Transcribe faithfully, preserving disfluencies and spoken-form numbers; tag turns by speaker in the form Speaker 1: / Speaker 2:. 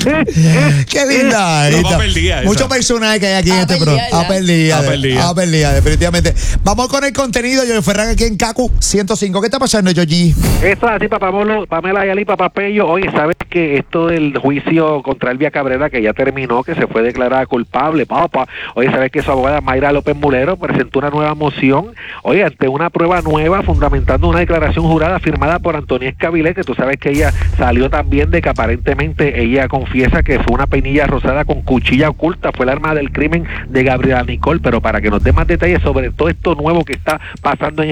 Speaker 1: Qué linda.
Speaker 2: No, va perdida esa.
Speaker 1: Muchos personajes que hay aquí en este programa. A perdida.
Speaker 2: A perdida.
Speaker 1: A perdida, definitivamente. Vamos con el contenido. Yo Ferran aquí en Kaku ciento cinco. ¿Qué está pasando, Yoyi?
Speaker 3: Eso es así, papá Molo, Pamela Yali, papá Pello. Oye, ¿sabes que esto del juicio contra Elvia Cabrera, que ya terminó, que se fue declarada culpable, papá? Oye, ¿sabes que su abogada Mayra López Mulero presentó una nueva moción? Oye, ante una prueba nueva, fundamentando una declaración jurada firmada por Antoniesca Vilés, que tú sabes que ella salió también de que aparentemente ella confiesa que fue una peinilla rosada con cuchilla oculta, fue el arma del crimen de Gabriela Nicole. Pero para que nos dé más detalles sobre todo esto nuevo que está pasando en